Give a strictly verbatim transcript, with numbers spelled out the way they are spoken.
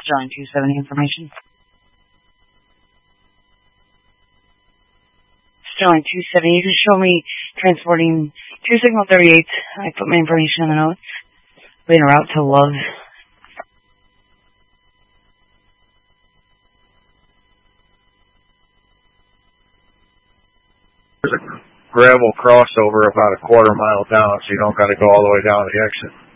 Sterling two seventy information. Sterling two seventy, you can show me transporting two signal thirty-eight. I put my information in the notes. Being a route to Love. There's a gravel crossover about a quarter mile down, so you don't got to go all the way down to the exit.